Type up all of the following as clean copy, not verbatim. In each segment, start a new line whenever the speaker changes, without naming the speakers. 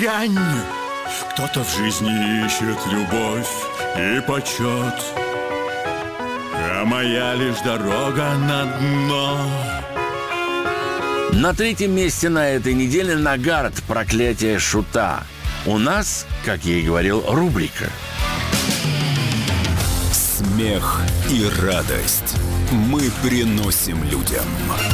дрянь. Кто-то в жизни ищет любовь и почет, а моя лишь дорога на дно.
На третьем месте на этой неделе Нагарт «Проклятие шута». У нас, как я и говорил, рубрика
«Смех и радость мы приносим людям».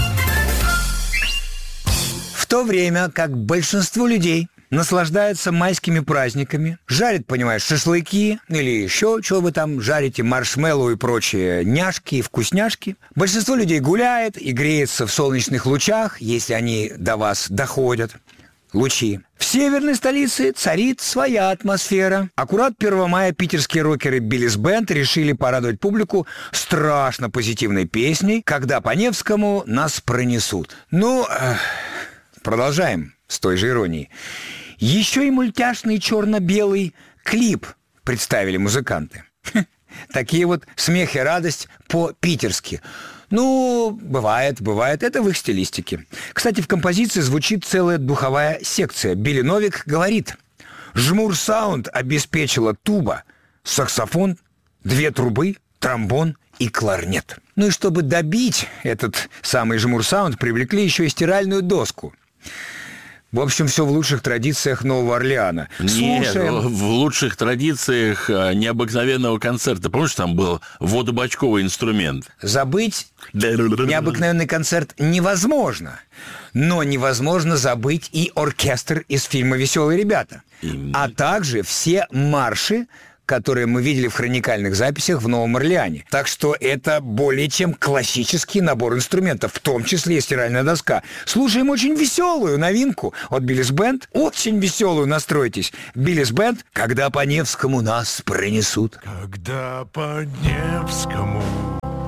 В то время как большинство людей наслаждаются майскими праздниками, жарят, понимаешь, шашлыки или еще что вы там жарите, маршмеллоу и прочие няшки и вкусняшки. Большинство людей гуляет и греется в солнечных лучах, если они до вас доходят. Лучи. В северной столице царит своя атмосфера. Аккурат 1 мая питерские рокеры Биллис Бенд решили порадовать публику страшно позитивной песней «Когда по Невскому нас пронесут». Продолжаем с той же иронией. Еще и мультяшный черно-белый клип представили музыканты. Такие вот смех и радость по-питерски. Бывает, это в их стилистике. Кстати, в композиции звучит целая духовая секция. Билли Новик говорит: «Жмур-саунд обеспечила туба, саксофон, 2 трубы, тромбон и кларнет». И чтобы добить этот самый жмур-саунд, привлекли еще и стиральную доску. В общем, все в лучших традициях Нового Орлеана.
Нет, в лучших традициях необыкновенного концерта. Помнишь, там был водобачковый инструмент?
Забыть необыкновенный концерт невозможно. Но невозможно забыть и оркестр из фильма «Веселые ребята». А также все марши, которые мы видели в хроникальных записях в Новом Орлеане. Так что это более чем классический набор инструментов, в том числе и стиральная доска. Слушаем очень веселую новинку от Биллис Бенд. Очень веселую, настройтесь. Биллис Бенд «Когда по Невскому нас пронесут».
Когда по Невскому